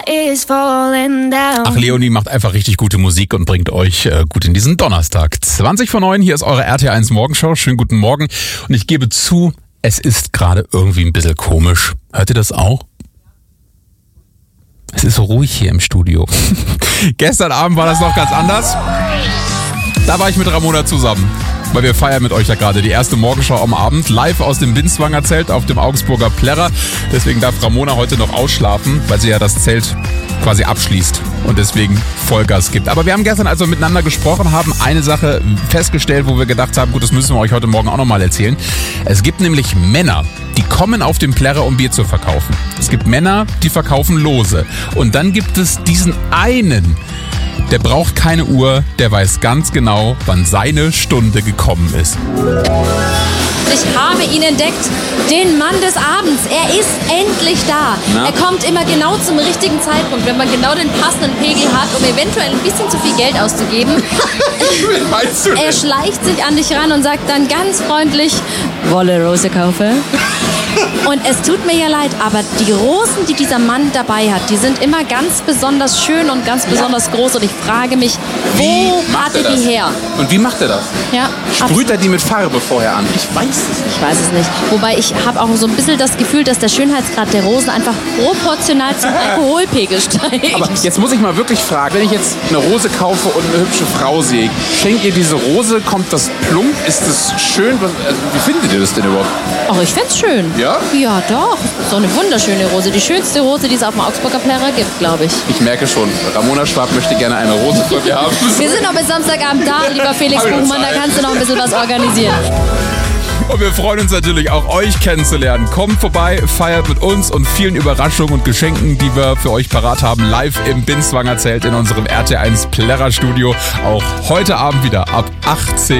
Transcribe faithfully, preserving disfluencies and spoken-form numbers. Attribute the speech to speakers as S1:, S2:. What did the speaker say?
S1: is falling down.
S2: Ach, Leonie macht einfach richtig gute Musik und bringt euch äh, gut in diesen Donnerstag. zwanzig vor neun, hier ist eure R T eins Morgenshow. Schönen guten Morgen. Und ich gebe zu, es ist gerade irgendwie ein bisschen komisch. Hört ihr das auch? Es ist so ruhig hier im Studio. Gestern Abend war das noch ganz anders. Da war ich mit Ramona zusammen. Weil wir feiern mit euch ja gerade die erste Morgenschau am Abend. Live aus dem Binswanger Zelt auf dem Augsburger Plärrer. Deswegen darf Ramona heute noch ausschlafen, weil sie ja das Zelt quasi abschließt und deswegen Vollgas gibt. Aber wir haben gestern, als wir miteinander gesprochen haben, eine Sache festgestellt, wo wir gedacht haben, gut, das müssen wir euch heute Morgen auch nochmal erzählen. Es gibt nämlich Männer, die kommen auf den Plärrer, um Bier zu verkaufen. Es gibt Männer, die verkaufen Lose. Und dann gibt es diesen einen, der braucht keine Uhr, der weiß ganz genau, wann seine Stunde gekommen ist.
S3: Ich habe ihn entdeckt, den Mann des Abends. Er ist endlich da.
S2: Na?
S3: Er kommt immer genau zum richtigen Zeitpunkt, wenn man genau den passenden Pegel hat, um eventuell ein bisschen zu viel Geld auszugeben.
S2: Wie meinst du
S3: Er schleicht sich an dich ran und sagt dann ganz freundlich, Wolle Rose kaufe. Und es tut mir ja leid, aber die Rosen, die dieser Mann dabei hat, die sind immer ganz besonders schön und ganz besonders ja. groß. Und ich frage mich, wo hat er die her?
S2: Und wie macht er das?
S3: Ja,
S2: Sprüht er die mit Farbe vorher an? Ich weiß es nicht.
S3: Ich weiß es nicht. Wobei ich habe auch so ein bisschen das Gefühl, dass der Schönheitsgrad der Rosen einfach proportional zum Alkoholpegel steigt.
S4: Aber jetzt muss ich mal wirklich fragen, wenn ich jetzt eine Rose kaufe und eine hübsche Frau sehe, schenkt ihr diese Rose, kommt das plump, ist das schön? Was, also, wie findet ihr das denn überhaupt?
S3: Ach, ich find's schön.
S4: Ja?
S3: Ja, doch. So eine wunderschöne Rose. Die schönste Rose, die es auf dem Augsburger Plärrer gibt, glaube ich.
S4: Ich merke schon, Ramona Schwab möchte gerne eine Rose von mir haben.
S3: Wir sind noch bis Samstagabend da, lieber Felix Buchmann, da kannst du noch ein bisschen was organisieren.
S2: Und wir freuen uns natürlich auch, euch kennenzulernen. Kommt vorbei, feiert mit uns und vielen Überraschungen und Geschenken, die wir für euch parat haben, live im Binswanger Zelt in unserem R T eins Plärrer Studio. Auch heute Abend wieder ab achtzehn.